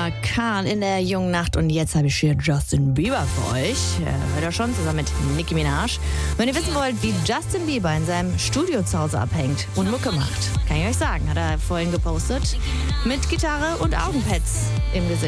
Chaka Khan in der jungen Nacht. Und jetzt habe ich hier Justin Bieber für euch. Hört ihr schon, zusammen mit Nicki Minaj. Wenn ihr wissen wollt, wie Justin Bieber in seinem Studio zu Hause abhängt und Mucke macht, kann ich euch sagen, hat er vorhin gepostet. Mit Gitarre und Augenpads im Gesicht.